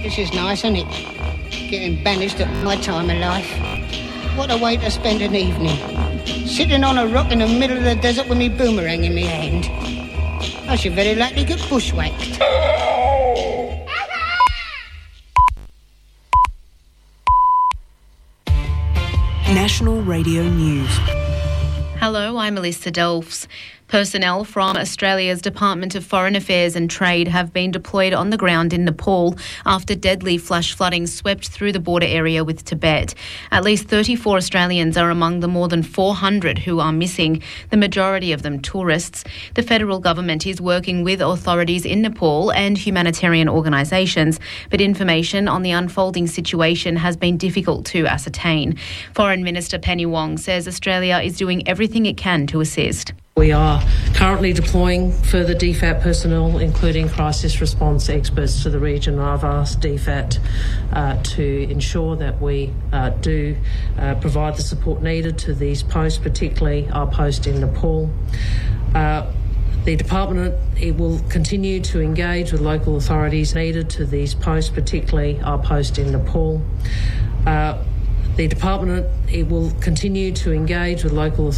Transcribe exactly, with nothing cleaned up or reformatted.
This is nice, isn't it? Getting banished at my time of life. What a way to spend an evening. Sitting on a rock in the middle of the desert with me boomerang in my hand. I should very likely get bushwhacked. National Radio News. Hello, I'm Melissa Delfs. Personnel from Australia's Department of Foreign Affairs and Trade have been deployed on the ground in Nepal after deadly flash flooding swept through the border area with Tibet. At least thirty-four Australians are among the more than four hundred who are missing, the majority of them tourists. The federal government is working with authorities in Nepal and humanitarian organisations, but information on the unfolding situation has been difficult to ascertain. Foreign Minister Penny Wong says Australia is doing everything it can to assist. We are currently deploying further D FAT personnel, including crisis response experts, to the region. I've asked D FAT uh, to ensure that we uh, do uh, provide the support needed to these posts, particularly our post in Nepal. Uh, The department it will continue to engage with local authorities needed to these posts, particularly our post in Nepal. Uh, the department it will continue to engage with local authorities